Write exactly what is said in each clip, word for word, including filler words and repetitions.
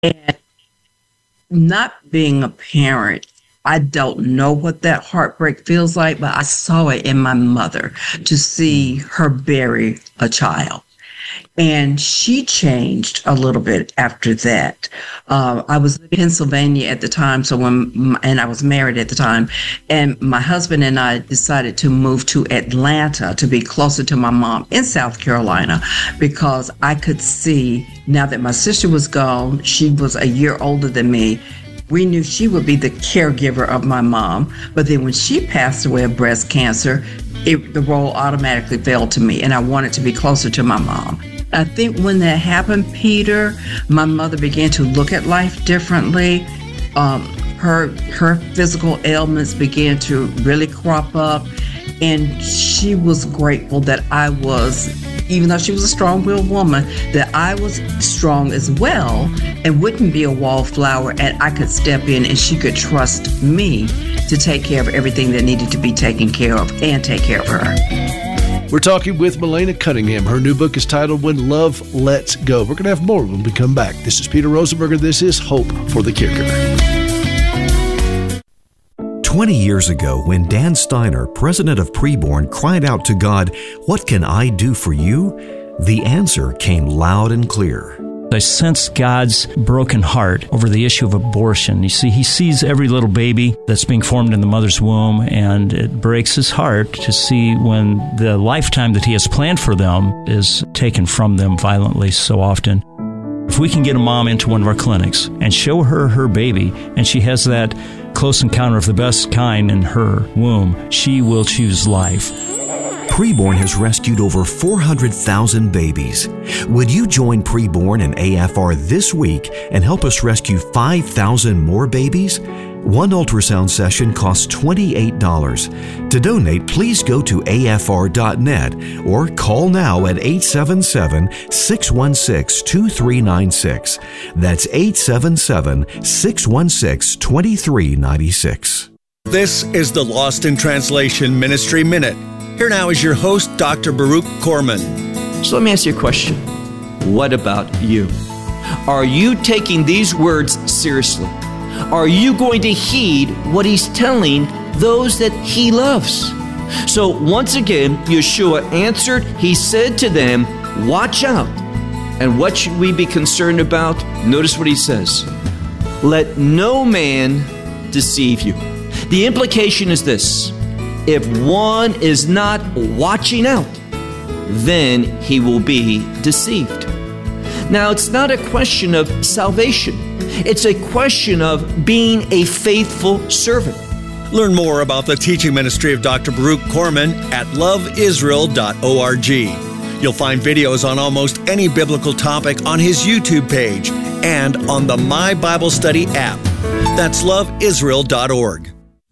And not being a parent, I don't know what that heartbreak feels like, but I saw it in my mother to see her bury a child. And she changed a little bit after that. Uh, I was in Pennsylvania at the time, so when and I was married at the time, and my husband and I decided to move to Atlanta to be closer to my mom in South Carolina, because I could see now that my sister was gone, she was a year older than me. We knew she would be the caregiver of my mom, but then when she passed away of breast cancer, it, the role automatically fell to me, and I wanted to be closer to my mom. I think when that happened, Peter, my mother began to look at life differently. Um, her her physical ailments began to really crop up, and she was grateful that I was, even though she was a strong-willed woman, that I was strong as well and wouldn't be a wallflower, and I could step in and she could trust me to take care of everything that needed to be taken care of and take care of her. We're talking with Mahlena Cunningham. Her new book is titled When Love Lets Go. We're going to have more when we come back. This is Peter Rosenberger. This is Hope for the Caregiver. twenty years ago, when Dan Steiner, president of Preborn, cried out to God, "What can I do for you?" the answer came loud and clear. I sense God's broken heart over the issue of abortion. You see, he sees every little baby that's being formed in the mother's womb, and it breaks his heart to see when the lifetime that he has planned for them is taken from them violently so often. If we can get a mom into one of our clinics and show her her baby, and she has that close encounter of the best kind in her womb, she will choose life. Preborn has rescued over four hundred thousand babies. Would you join Preborn and A F R this week and help us rescue five thousand more babies? One ultrasound session costs twenty-eight dollars. To donate, please go to A F R dot net or call now at eight seven seven, six one six, two three nine six. That's eight seven seven, six one six, two three nine six. This is the Lost in Translation Ministry Minute. Here now is your host, Doctor Baruch Korman. So let me ask you a question. What about you? Are you taking these words seriously? Are you going to heed what he's telling those that he loves? So once again, Yeshua answered, he said to them, watch out. And what should we be concerned about? Notice what he says. Let no man deceive you. The implication is this. If one is not watching out, then he will be deceived. Now, it's not a question of salvation. It's a question of being a faithful servant. Learn more about the teaching ministry of Doctor Baruch Korman at love israel dot org. You'll find videos on almost any biblical topic on his YouTube page and on the My Bible Study app. That's love israel dot org.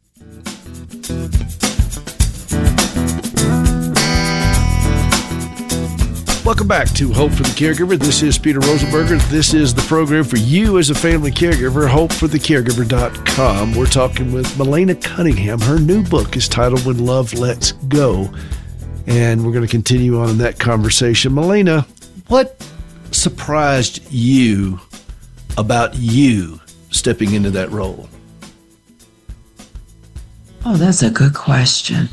Welcome back to Hope for the Caregiver. This is Peter Rosenberger. This is the program for you as a family caregiver, hope for the caregiver dot com. We're talking with Mahlena Cunningham. Her new book is titled When Love Lets Go, and we're going to continue on in that conversation. Mahlena, what surprised you about you stepping into that role? Oh, that's a good question.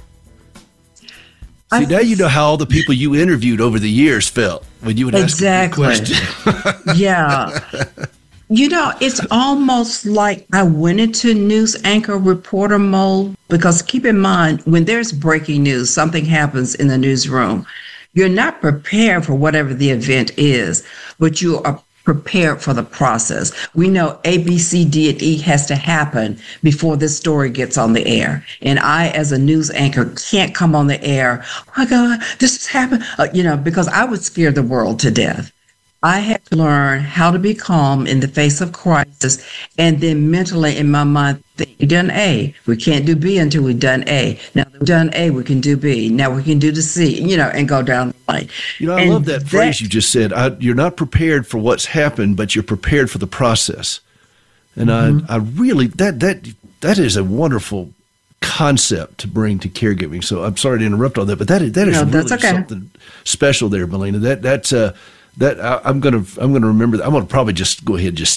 See, now you know how all the people you interviewed over the years felt when you would ask exactly. a question. Yeah. You know, it's almost like I went into news anchor reporter mode, because keep in mind, when there's breaking news, something happens in the newsroom, you're not prepared for whatever the event is, but you are prepared for the process. We know A, B, C, D, and E has to happen before this story gets on the air. And I, as a news anchor, can't come on the air, oh my God, this has happened, uh, you know, because I would scare the world to death. I had to learn how to be calm in the face of crisis, and then mentally in my mind, think, we've done A. We can't do B until we've done A. Now that we've done A, we can do B. Now we can do the C, you know, and go down the line. You know, I and love that, that phrase you just said. I, you're not prepared for what's happened, but you're prepared for the process. And mm-hmm. I, I really, that that that is a wonderful concept to bring to caregiving. So I'm sorry to interrupt all that, but that is, that is no, really okay. something special there, Mahlena. That, that's uh, That I, I'm gonna I'm gonna remember that. I'm gonna probably just go ahead and just